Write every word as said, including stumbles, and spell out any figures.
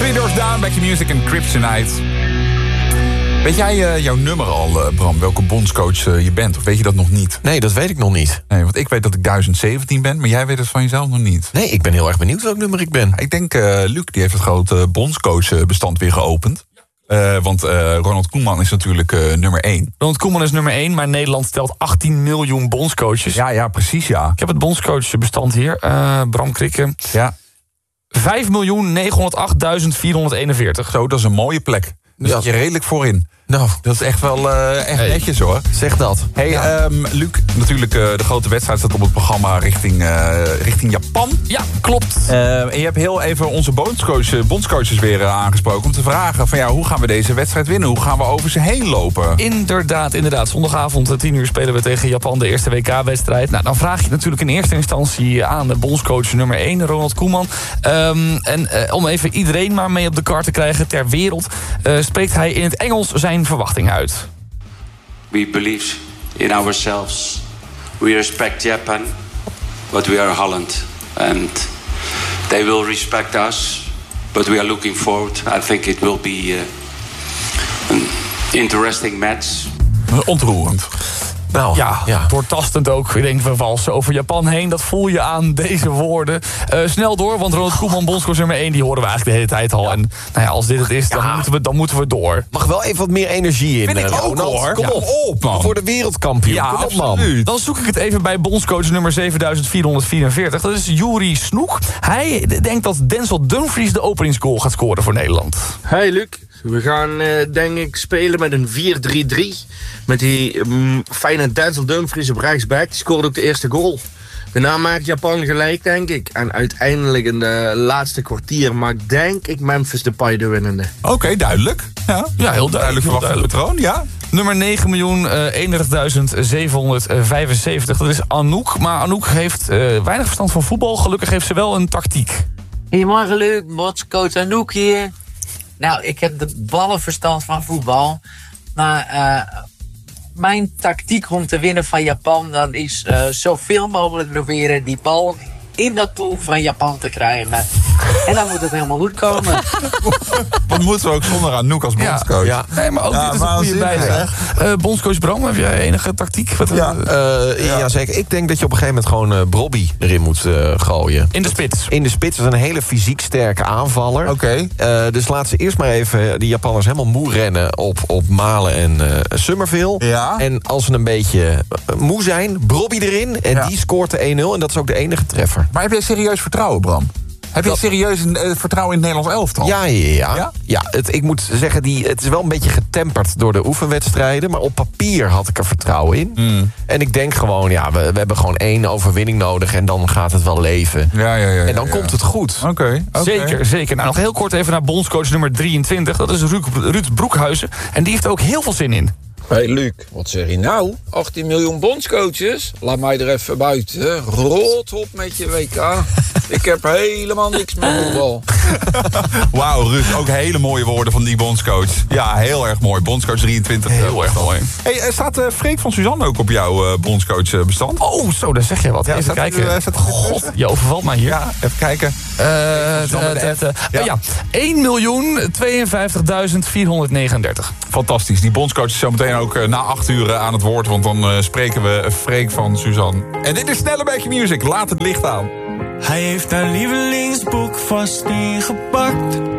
Three Doors Down, Back to Music en Kryptonite. Weet jij uh, jouw nummer al, uh, Bram, welke bondscoach uh, je bent? Of weet je dat nog niet? Nee, dat weet ik nog niet. Nee, want ik weet dat ik duizend zeventien ben, maar jij weet het van jezelf nog niet. Nee, ik ben heel erg benieuwd welk nummer ik ben. Ik denk, uh, Luc, die heeft het grote bondscoachbestand weer geopend. Uh, want uh, Ronald Koeman is natuurlijk uh, nummer één. Ronald Koeman is nummer één, maar Nederland telt achttien miljoen bondscoaches. Ja, ja, precies, ja. Ik heb het bondscoachbestand hier. Uh, Bram Krikke. Ja. vijf miljoen negenhonderdachtduizend vierhonderdeenenveertig. Zo, dat is een mooie plek. Daar Ja. zit je redelijk voorin. Nou, Dat is echt wel uh, echt Hey. netjes, hoor. zeg dat. Hey, Ja. um, Luc, natuurlijk uh, de grote wedstrijd staat op het programma richting, uh, richting Japan. Ja, klopt. Uh, en je hebt heel even onze bondscoach, bondscoaches weer uh, aangesproken om te vragen van ja, hoe gaan we deze wedstrijd winnen? Hoe gaan we over ze heen lopen? Inderdaad, inderdaad. Zondagavond tien uur spelen we tegen Japan de eerste W K-wedstrijd. Nou, dan vraag je natuurlijk in eerste instantie aan de bondscoach nummer één, Ronald Koeman. Um, en uh, om even iedereen maar mee op de kaart te krijgen ter wereld, uh, spreekt hij in het Engels zijn verwachting uit. We believe in ourselves. We respect Japan, but we are Holland. And they will respect us, but we are looking forward. I think it will be uh, an interesting match. Ontroerend. Nou, Ja, ja. doortastend ook. Ik denk, we walsen over Japan heen. Dat voel je aan deze woorden. Uh, snel door, want Ronald Koeman, bondscoach nummer één... die horen we eigenlijk de hele tijd al. En nou ja, als dit het is, dan, Ja. moeten, we, dan moeten we door. Mag wel even wat meer energie in, Vind ik eh, ook, Ronald. hoor. Kom Ja. op. op, man. Voor de wereldkampioen. Ja, Kom op, man. absoluut. Dan zoek ik het even bij bondscoach nummer zevenduizend vierhonderdvierenveertig. Dat is Juri Snoek. Hij denkt dat Denzel Dumfries de openingsgoal gaat scoren voor Nederland. Hey Luc, we gaan uh, denk ik spelen met een vier drie drie. Met die um, fijne Denzel Dumfries op rechtsback. Die scoorde ook de eerste goal. Daarna maakt Japan gelijk, denk ik. En uiteindelijk in de laatste kwartier maakt, denk ik, Memphis Depay de winnende. Oké, okay, duidelijk. Ja, Ja, heel duidelijk. Duidelijk heel verwacht patroon, ja. Nummer negen miljoen eenendertigduizend zevenhonderdvijfenzeventig. Dat is Anouk. Maar Anouk heeft uh, weinig verstand van voetbal. Gelukkig heeft ze wel een tactiek. Goedemorgen Luc, bondscoach Anouk hier. Nou, ik heb de ballenverstand van voetbal. Maar uh, mijn tactiek om te winnen van Japan... dan is uh, zoveel mogelijk proberen die bal in dat doel van Japan te krijgen. En dan moet het helemaal goed komen. Wat moeten we ook zonder Anouk als bondscoach? Ja. Nee, maar ook Ja, dit is een goede waanzinnig, bijdrage. Uh, bondscoach Bram, heb jij enige tactiek? Wat, Ja. uh, Uh, ja. Jazeker. Ik denk dat je op een gegeven moment gewoon uh, Brobby erin moet uh, gooien. in de spits. In de spits is een hele fysiek sterke aanvaller. Oké. Uh, dus laat ze eerst maar even die Japanners helemaal moe rennen op, op Malen en uh, Summerville. Ja. En als ze een beetje uh, moe zijn, Brobby erin. En Ja. die scoort de één nul. En dat is ook de enige treffer. Maar heb jij serieus vertrouwen, Bram? Heb je Dat- serieus een, uh, vertrouwen in het Nederlands elftal? Ja, ja, ja. Ja? ja het, ik moet zeggen, die, het is wel een beetje getemperd door de oefenwedstrijden. Maar op papier had ik er vertrouwen in. Mm. En ik denk gewoon, ja, we, we hebben gewoon één overwinning nodig. En dan gaat het wel leven. Ja, ja, ja. En dan ja, komt ja. het goed. Oké, oké. Zeker, zeker. Nou, nog heel kort even naar bondscoach nummer drieëntwintig. Dat is Ruud, Ruud Broekhuizen. En die heeft er ook heel veel zin in. Hé hey Luc, wat zeg je nou? achttien miljoen bondscoaches? Laat mij er even buiten. Rot op met je W K. Ik heb helemaal niks met voetbal. Wauw, Ruud, ook hele mooie woorden van die bondscoach. Ja, heel erg mooi. Bondscoach drieëntwintig. Heel erg mooi. Hey, uh, staat uh, Freek van Suzanne ook op jouw uh, bondscoachbestand? Oh, zo, daar zeg je wat. Ja, even staat- kijken. uh, staat- God, je overvalt mij hier. Ja, even kijken. Eh, Suzanne eh, met eh, F. eh, Ja. eh, ja, één miljoen tweeënvijftigduizend vierhonderdnegenendertig. Fantastisch. Die bondscoach is zo meteen ook uh, na acht uur uh, aan het woord. Want dan uh, spreken we Freek van Suzanne. En dit is Snelle Beetje Music. Laat het licht aan. Hij heeft haar lievelingsboek vast ingepakt.